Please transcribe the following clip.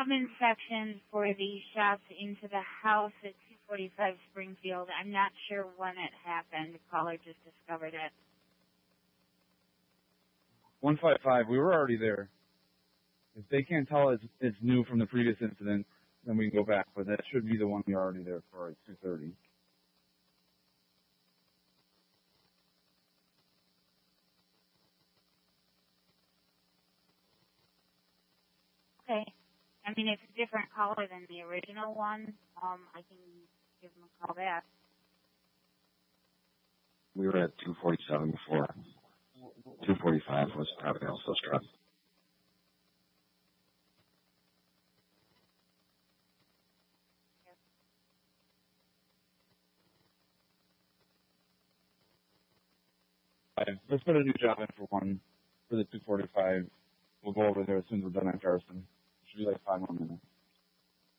cabin section for the shots into the house at 245 Springfield. I'm not sure when it happened. The caller just discovered it. 155, we were already there. If they can't tell it's new from the previous incident, then we can go back. But that should be the one we're already there for at 2:30. Okay. I mean, it's a different caller than the original one. I can give them a call back. We were at 247 before. 245 was probably also struck. Let's put a new job in for the 245. We'll go over there as soon as we're done at Garrison. It should be like 5 more minutes.